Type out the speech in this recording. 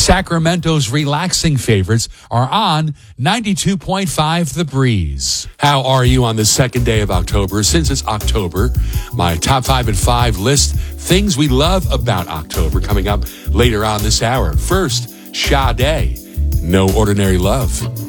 Sacramento's relaxing favorites are on 92.5 The Breeze. How are you on the second day of October? Since it's October, my top 5 and 5 list things we love about October coming up later on this hour. First, Sade, No Ordinary Love.